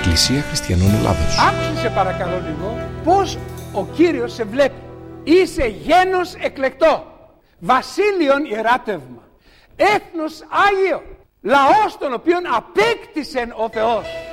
Εκκλησία Χριστιανών Ελλάδος. Άκουσε σε παρακαλώ λίγο πώς ο Κύριος σε βλέπει. Είσαι γένος εκλεκτό, βασίλειον ιεράτευμα, έθνος Άγιο, λαός τον οποίον απέκτησε ο Θεός.